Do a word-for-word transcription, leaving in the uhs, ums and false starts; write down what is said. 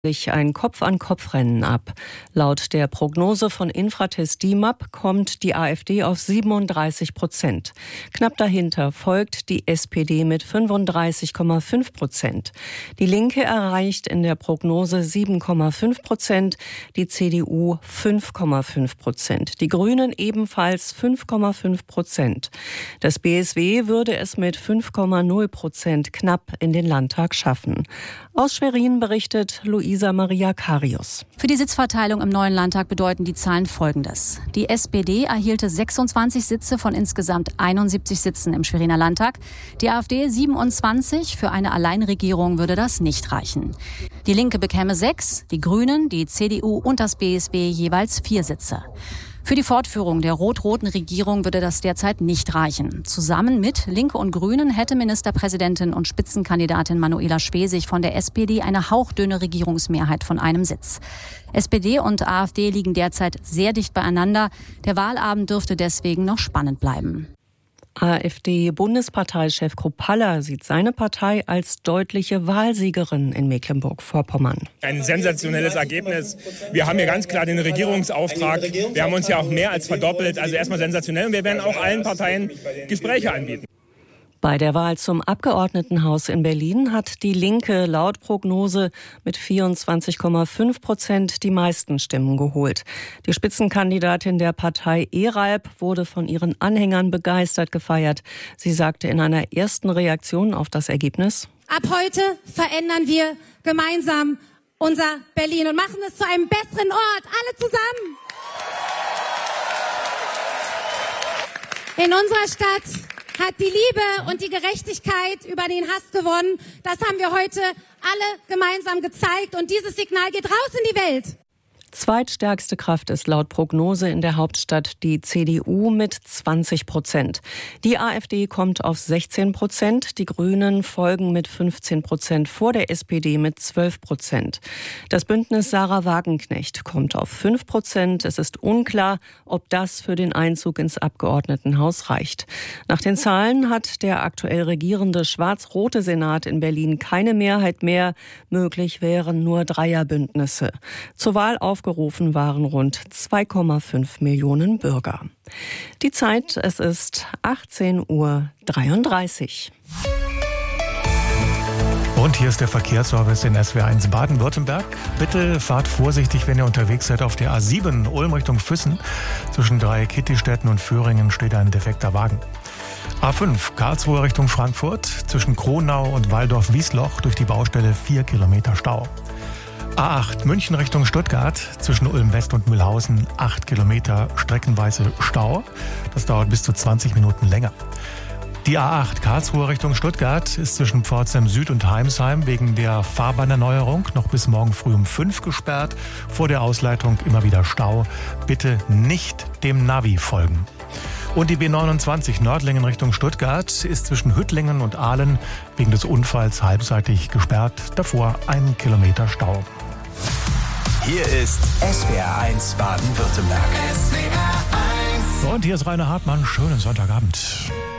sich ein Kopf-an-Kopf-Rennen ab. Laut der Prognose von Infratest D I M A P kommt die AfD auf siebenunddreißig Prozent. Knapp dahinter folgt die S P D mit fünfunddreißig Komma fünf Prozent. Die Linke erreicht in der Prognose sieben Komma fünf Prozent, die C D U fünf Komma fünf Prozent, die Grünen ebenfalls fünf Komma fünf Prozent. Das B S W würde es mit fünf Komma null Prozent knapp in den Landtag schaffen. Aus Schwerin berichtet Luisa Maria Karius. Für die Sitzverteilung im neuen Landtag bedeuten die Zahlen Folgendes. Die S P D erhielte sechsundzwanzig Sitze von insgesamt einundsiebzig Sitzen im Schweriner Landtag. Die AfD siebenundzwanzig. Für eine Alleinregierung würde das nicht reichen. Die Linke bekäme sechs, die Grünen, die C D U und das B S W jeweils vier Sitze. Für die Fortführung der rot-roten Regierung würde das derzeit nicht reichen. Zusammen mit Linke und Grünen hätte Ministerpräsidentin und Spitzenkandidatin Manuela Schwesig von der S P D eine hauchdünne Regierungsmehrheit von einem Sitz. S P D und AfD liegen derzeit sehr dicht beieinander. Der Wahlabend dürfte deswegen noch spannend bleiben. AfD-Bundesparteichef Kruppalla sieht seine Partei als deutliche Wahlsiegerin in Mecklenburg-Vorpommern. Ein sensationelles Ergebnis. Wir haben hier ganz klar den Regierungsauftrag. Wir haben uns ja auch mehr als verdoppelt. Also erstmal sensationell. Und wir werden auch allen Parteien Gespräche anbieten. Bei der Wahl zum Abgeordnetenhaus in Berlin hat die Linke laut Prognose mit vierundzwanzig Komma fünf Prozent die meisten Stimmen geholt. Die Spitzenkandidatin der Partei ERALP wurde von ihren Anhängern begeistert gefeiert. Sie sagte in einer ersten Reaktion auf das Ergebnis: Ab heute verändern wir gemeinsam unser Berlin und machen es zu einem besseren Ort. Alle zusammen. In unserer Stadt hat die Liebe und die Gerechtigkeit über den Hass gewonnen. Das haben wir heute alle gemeinsam gezeigt und dieses Signal geht raus in die Welt. Zweitstärkste Kraft ist laut Prognose in der Hauptstadt die C D U mit zwanzig Prozent. Die AfD kommt auf sechzehn Prozent, die Grünen folgen mit fünfzehn Prozent vor der S P D mit zwölf Prozent. Das Bündnis Sarah Wagenknecht kommt auf fünf Prozent. Es ist unklar, ob das für den Einzug ins Abgeordnetenhaus reicht. Nach den Zahlen hat der aktuell regierende schwarz-rote Senat in Berlin keine Mehrheit mehr. Möglich wären nur Dreierbündnisse. Zur Wahl auf Aufgerufen waren rund zwei Komma fünf Millionen Bürger. Die Zeit, es ist achtzehn Uhr dreiunddreißig. Und hier ist der Verkehrsservice in S W R eins Baden-Württemberg. Bitte fahrt vorsichtig, wenn ihr unterwegs seid auf der A sieben Ulm Richtung Füssen. Zwischen Dreieck-Kittistetten und Föhringen steht ein defekter Wagen. A fünf Karlsruhe Richtung Frankfurt. Zwischen Kronau und Waldorf-Wiesloch durch die Baustelle vier Kilometer Stau. A acht München Richtung Stuttgart, zwischen Ulm West und Mühlhausen acht Kilometer streckenweise Stau. Das dauert bis zu zwanzig Minuten länger. Die A acht Karlsruhe Richtung Stuttgart ist zwischen Pforzheim Süd und Heimsheim wegen der Fahrbahnerneuerung noch bis morgen früh um fünf gesperrt. Vor der Ausleitung immer wieder Stau. Bitte nicht dem Navi folgen. Und die B neunundzwanzig Nördlingen Richtung Stuttgart ist zwischen Hüttlingen und Ahlen wegen des Unfalls halbseitig gesperrt. Davor ein Kilometer Stau. Hier ist S W R eins Baden-Württemberg. S W R eins. Und hier ist Rainer Hartmann. Schönen Sonntagabend.